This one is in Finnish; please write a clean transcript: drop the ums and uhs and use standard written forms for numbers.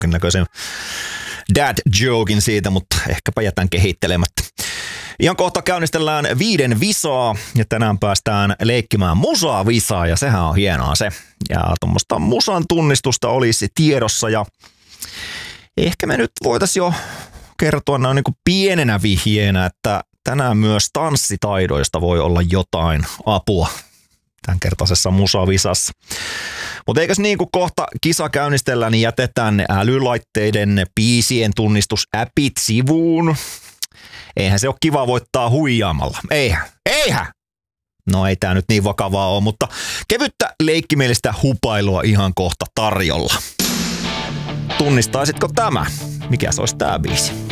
jonkinnäköisen dad jokein siitä, mutta ehkäpä jätän kehittelemättä. Ihan kohta käynnistellään 5 visaa ja tänään päästään leikkimään musa-visaa ja sehän on hienoa se. Ja tuommoista musan tunnistusta olisi tiedossa ja ehkä me nyt voitaisiin jo kertoa näin niin kuin pienenä vihjeenä, että tänään myös tanssitaidoista voi olla jotain apua tämän kertaisessa musavisassa. Mutta eikös niin kuin kohta kisa käynnistellään, niin jätetään älylaitteiden biisien tunnistusäpit sivuun. Eihän se ole kiva voittaa huijaamalla. Eihän! No ei tää nyt niin vakavaa ole, mutta kevyttä leikkimielistä hupailua ihan kohta tarjolla. Tunnistaisitko tämä? Mikä se olisi tää biisi?